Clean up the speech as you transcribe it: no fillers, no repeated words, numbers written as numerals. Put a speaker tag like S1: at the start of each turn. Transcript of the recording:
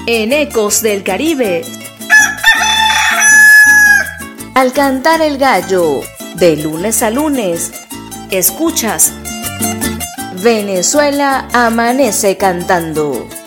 S1: En Ecos del Caribe, al cantar el gallo, de lunes a lunes, escuchas Venezuela amanece cantando.